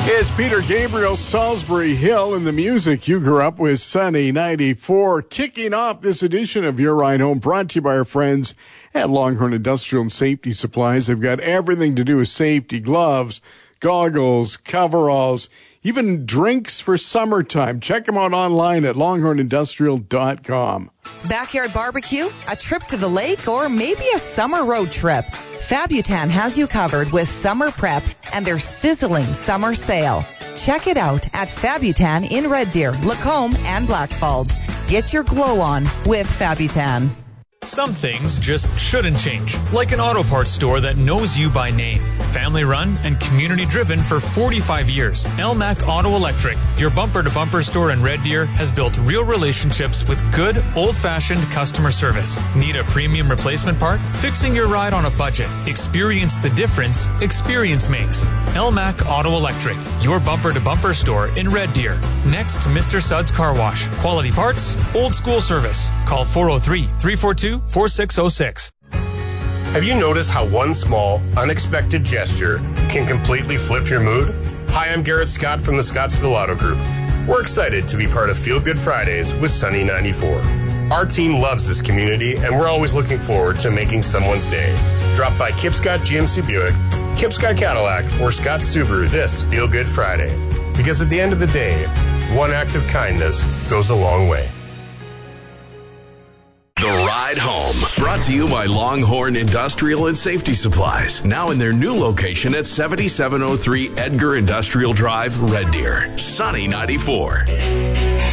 It's Peter Gabriel, Salisbury Hill, and the music you grew up with, Sunny 94. Kicking off this edition of Your Ride Home, brought to you by our friends at Longhorn Industrial and Safety Supplies. They've got everything to do with safety: gloves, goggles, coveralls, even drinks for summertime. Check them out online at longhornindustrial.com. Backyard barbecue, a trip to the lake, or maybe a summer road trip. Fabutan has you covered with summer prep and their sizzling summer sale. Check it out at Fabutan in Red Deer, Lacombe, and Blackfalds. Get your glow on with Fabutan. Some things just shouldn't change, like an auto parts store that knows you by name. Family run and community driven for 45 years. Elmac Auto Electric, your bumper-to-bumper store in Red Deer, has built real relationships with good, old-fashioned customer service. Need a premium replacement part? Fixing your ride on a budget. Experience the difference experience makes. Elmac Auto Electric, your bumper-to-bumper store in Red Deer. Next to Mr. Suds Car Wash. Quality parts, old school service. Call 403-342-4606. Have you noticed how one small, unexpected gesture can completely flip your mood? Hi, I'm Garrett Scott from the Scottsville Auto Group. We're excited to be part of Feel Good Fridays with Sunny 94. Our team loves this community, and we're always looking forward to making someone's day. Drop by Kip Scott GMC Buick, Kip Scott Cadillac, or Scott Subaru this Feel Good Friday. Because at the end of the day, one act of kindness goes a long way. The Ride Home, brought to you by Longhorn Industrial and Safety Supplies, now in their new location at 7703 Edgar Industrial Drive, Red Deer. Sunny 94.